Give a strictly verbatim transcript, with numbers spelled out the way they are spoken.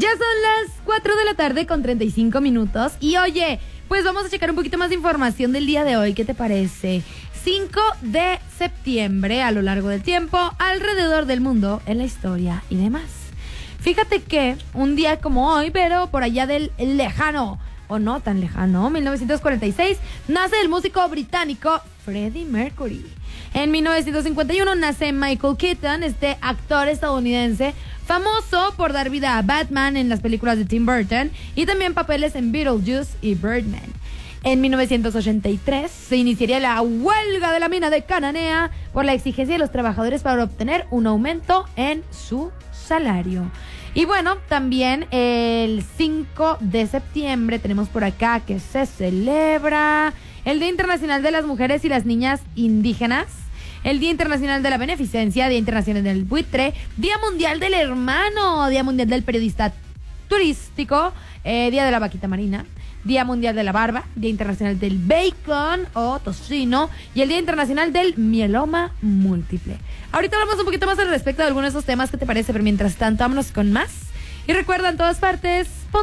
Ya son las cuatro de la tarde con treinta y cinco minutos. Y oye, pues vamos a checar un poquito más de información del día de hoy. ¿Qué te parece? cinco de septiembre, a lo largo del tiempo, alrededor del mundo, en la historia y demás. Fíjate que un día como hoy, pero por allá del lejano, o no tan lejano, mil novecientos cuarenta y seis, nace el músico británico Freddie Mercury. En mil novecientos cincuenta y uno nace Michael Keaton, este actor estadounidense famoso por dar vida a Batman en las películas de Tim Burton y también papeles en Beetlejuice y Birdman. En mil novecientos ochenta y tres se iniciaría la huelga de la mina de Cananea por la exigencia de los trabajadores para obtener un aumento en su salario. Y bueno, también el cinco de septiembre tenemos por acá que se celebra el Día Internacional de las Mujeres y las Niñas Indígenas, el Día Internacional de la Beneficencia, Día Internacional del Buitre, Día Mundial del Hermano, Día Mundial del Periodista Turístico, eh, Día de la Vaquita Marina, Día Mundial de la Barba, Día Internacional del Bacon o Tocino y el Día Internacional del Mieloma Múltiple. Ahorita hablamos un poquito más al respecto de algunos de esos temas, ¿qué te parece? Pero mientras tanto, vámonos con más. Y recuerda, en todas partes,